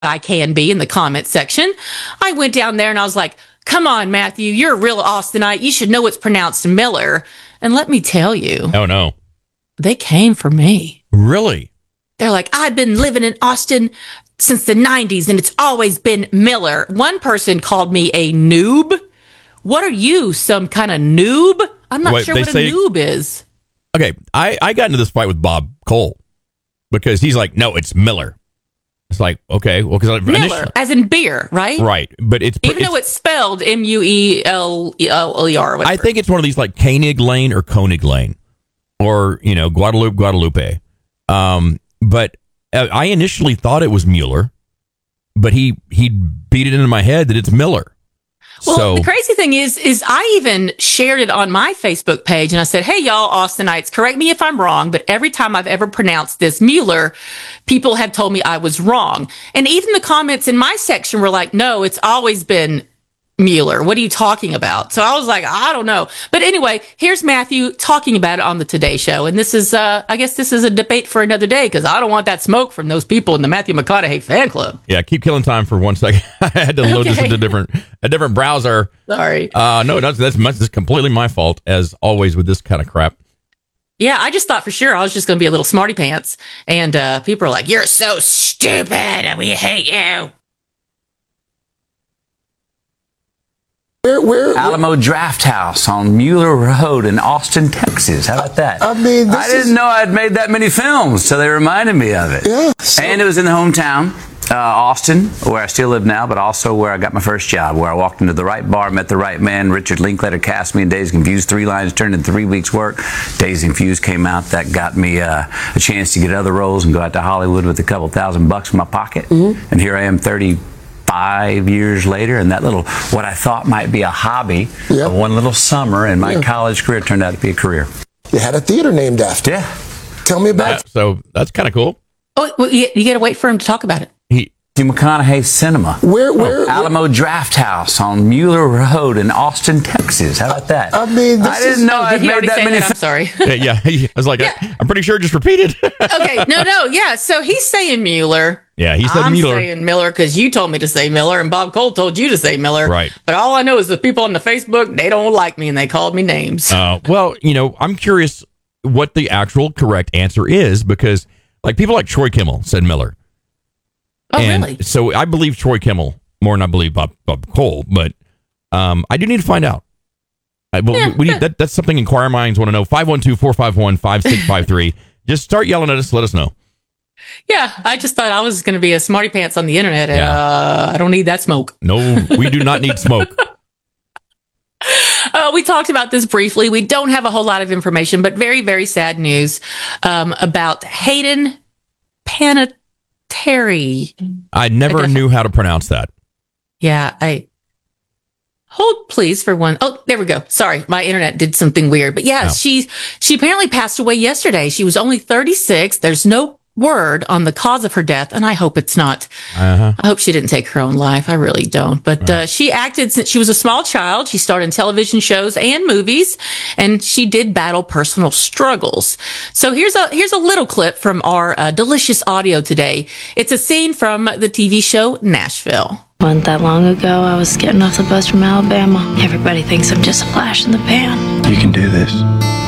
I can be in the comment section. I went down there and I was like, come on, Matthew, you're a real Austinite. You should know it's pronounced Miller. And let me tell you. Oh, no. They came for me. Really? They're like, I've been living in Austin since the 90s and it's always been Miller. One person called me a noob. What are you, some kind of noob? I'm not sure what a noob is. Okay, I got into this fight with Bob Cole because he's like, no, it's Miller. It's like, okay, well, because Miller, as in beer, right? Right, but even though it's spelled Mueller. I think it's one of these like Koenig Lane or Koenig Lane, or Guadalupe. But I initially thought it was Mueller, but he beat it into my head that it's Miller. Well, the crazy thing is I even shared it on my Facebook page and I said, hey, y'all Austinites, correct me if I'm wrong, but every time I've ever pronounced this Mueller, people have told me I was wrong. And even the comments in my section were like, no, it's always been Mueller. What are you talking about? So I was like, I don't know. But anyway, here's Matthew talking about it on the Today Show. And this is, I guess this is a debate for another day because I don't want that smoke from those people in the Matthew McConaughey fan club. Yeah, keep killing time for 1 second. I had to load this into a different browser. Sorry. No, that's completely my fault, as always with this kind of crap. Yeah, I just thought for sure I was just going to be a little smarty pants. And people are like, you're so stupid and we hate you. Where Alamo Draft House on Mueller Road in Austin, Texas. How about that? I mean, I didn't know I'd made that many films, so they reminded me of it. Yeah. And it was in the hometown, Austin, where I still live now, but also where I got my first job, where I walked into the right bar, met the right man. Richard Linklater cast me in Dazed and Confused. 3 lines turned in 3 weeks' work. Dazed and Confused came out. That got me a chance to get other roles and go out to Hollywood with a couple $1,000 in my pocket. Mm-hmm. And here I am 35 years later, and that little, what I thought might be a hobby, of one little summer in my college career turned out to be a career. You had a theater named after. Yeah. Tell me about it. So that's kind of cool. Oh, well, you got to wait for him to talk about it. McConaughey Cinema. Where Alamo Draft House on Mueller Road in Austin, Texas. How about that? I mean, I didn't know I'd made that many. I'm sorry. Yeah. I was like, yeah. I'm pretty sure it just repeated. Okay. No. Yeah. So he's saying Mueller. Yeah, he said I'm Mueller. I'm saying Miller because you told me to say Miller and Bob Cole told you to say Miller. Right. But all I know is the people on the Facebook, they don't like me and they called me names. Well, I'm curious what the actual correct answer is because like people like Troy Kimmel said Miller. Oh, really? So I believe Troy Kimmel more than I believe Bob Cole, but I do need to find out. We need that's something inquirer minds want to know. 512-451-5653. Just start yelling at us. Let us know. Yeah, I just thought I was going to be a smarty pants on the internet, and I don't need that smoke. No, we do not need smoke. We talked about this briefly. We don't have a whole lot of information, but very, very sad news about Hayden Panettiere. I never knew how to pronounce that. Yeah, hold please for one. Oh, there we go. Sorry, my internet did something weird. But yeah, she apparently passed away yesterday. She was only 36. There's no word on the cause of her death, and I hope it's not. I hope she didn't take her own life. I really don't. But she acted since she was a small child. She starred in television shows and movies, and she did battle personal struggles. So here's a little clip from our delicious audio today. It's a scene from the TV show Nashville. Wasn't that long ago, I was getting off the bus from Alabama. Everybody thinks I'm just a flash in the pan. You can do this.